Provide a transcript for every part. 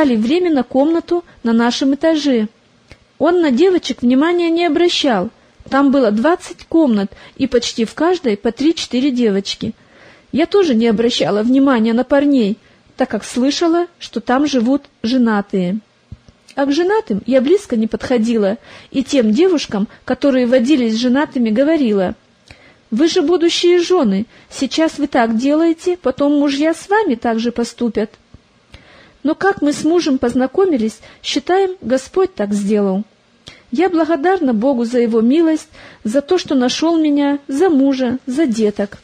дали временно комнату на нашем этаже. Он на девочек внимания не обращал. Там было 20 комнат, и почти в каждой по 3-4 девочки. Я тоже не обращала внимания на парней, так как слышала, что там живут женатые. А к женатым я близко не подходила, и тем девушкам, которые водились с женатыми, говорила: «Вы же будущие жены, сейчас вы так делаете, потом мужья с вами так же поступят». Но как мы с мужем познакомились, считаем, Господь так сделал. Я благодарна Богу за Его милость, за то, что нашел меня, за мужа, за деток.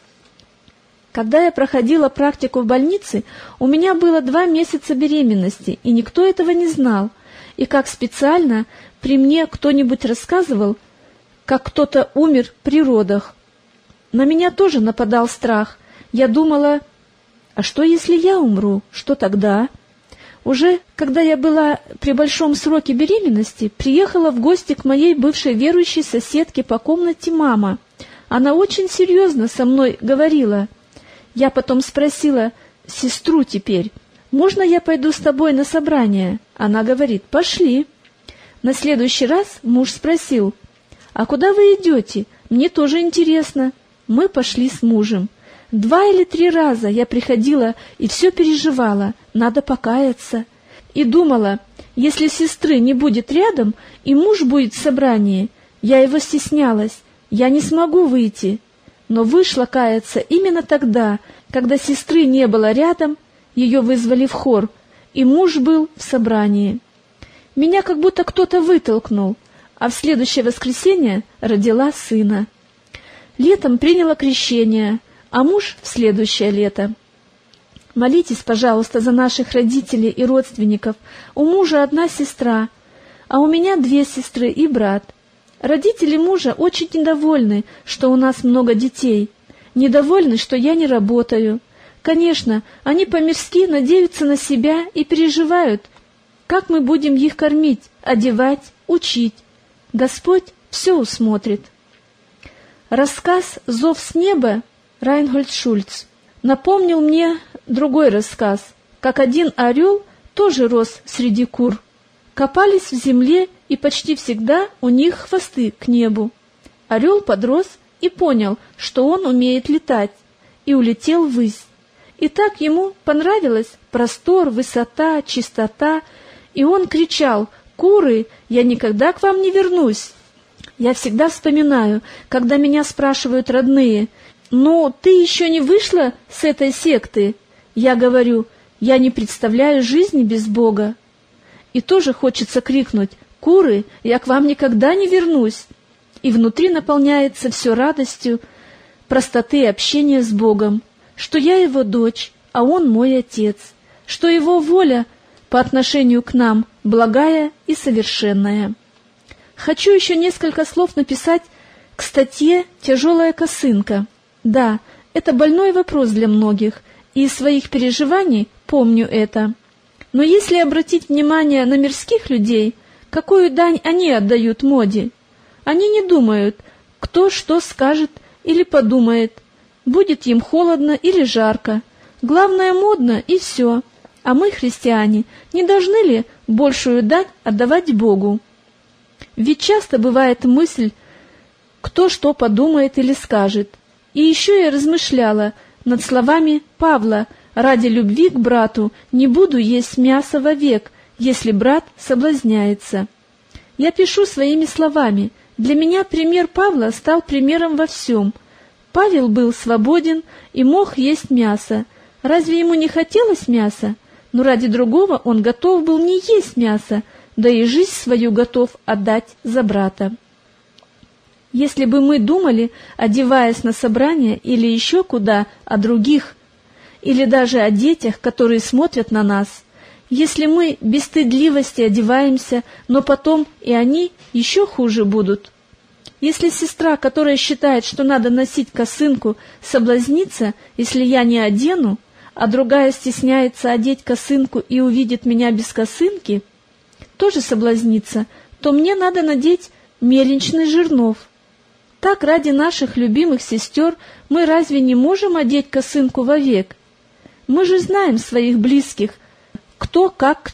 Когда я проходила практику в больнице, у меня было 2 месяца беременности, и никто этого не знал. И как специально при мне кто-нибудь рассказывал, как кто-то умер при родах. На меня тоже нападал страх. Я думала: а что, если я умру? Что тогда? Уже когда я была при большом сроке беременности, приехала в гости к моей бывшей верующей соседке по комнате мама. Она очень серьезно со мной говорила. Я потом спросила сестру теперь: «Можно я пойду с тобой на собрание?» Она говорит: «Пошли». На следующий раз муж спросил: «А куда вы идете? Мне тоже интересно». Мы пошли с мужем. 2 или 3 раза я приходила и все переживала, надо покаяться. И думала, если сестры не будет рядом, и муж будет в собрании, я его стеснялась, я не смогу выйти. Но вышла каяться именно тогда, когда сестры не было рядом, ее вызвали в хор, и муж был в собрании. Меня как будто кто-то вытолкнул, а в следующее воскресенье родила сына. Летом приняла крещение, а муж в следующее лето. Молитесь, пожалуйста, за наших родителей и родственников. У мужа 1 сестра, а у меня 2 сестры и брат. Родители мужа очень недовольны, что у нас много детей. Недовольны, что я не работаю. Конечно, они по-мирски надеются на себя и переживают, как мы будем их кормить, одевать, учить. Господь все усмотрит. Рассказ «Зов с неба» Райнгольд Шульц напомнил мне другой рассказ, как один орел тоже рос среди кур. Копались в земле, и почти всегда у них хвосты к небу. Орел подрос и понял, что он умеет летать, и улетел ввысь. И так ему понравилось простор, высота, чистота, и он кричал: «Куры, я никогда к вам не вернусь!» Я всегда вспоминаю, когда меня спрашивают родные: «Ну, ты еще не вышла с этой секты?» Я говорю: «Я не представляю жизни без Бога». И тоже хочется крикнуть: «Куры, я к вам никогда не вернусь!» И внутри наполняется все радостью простоты общения с Богом, что я его дочь, а он мой отец, что его воля по отношению к нам благая и совершенная. Хочу еще несколько слов написать к статье «Тяжелая косынка». Да, это больной вопрос для многих, и из своих переживаний помню это. Но если обратить внимание на мирских людей, какую дань они отдают моде? Они не думают, кто что скажет или подумает, будет им холодно или жарко. Главное, модно, и все. А мы, христиане, не должны ли большую дань отдавать Богу? Ведь часто бывает мысль, кто что подумает или скажет. И еще я размышляла над словами Павла: «Ради любви к брату не буду есть мясо вовек, если брат соблазняется». Я пишу своими словами. Для меня пример Павла стал примером во всем. Павел был свободен и мог есть мясо. Разве ему не хотелось мяса? Но ради другого он готов был не есть мясо, да и жизнь свою готов отдать за брата. Если бы мы думали, одеваясь на собрание или еще куда, о других, или даже о детях, которые смотрят на нас, если мы без стыдливости одеваемся, но потом и они еще хуже будут. Если сестра, которая считает, что надо носить косынку, соблазнится, если я не одену, а другая стесняется одеть косынку и увидит меня без косынки, тоже соблазнится, то мне надо надеть мельничный жернов. Так ради наших любимых сестер мы разве не можем одеть косынку вовек? Мы же знаем своих близких, кто как